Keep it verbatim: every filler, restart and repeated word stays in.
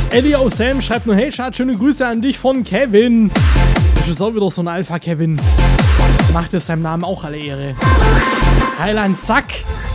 Eddie aus Sam schreibt nur, hey Schatz, schöne Grüße an dich von Kevin. Das ist auch wieder so ein Alpha Kevin. Macht es seinem Namen auch alle Ehre. Heiland, zack.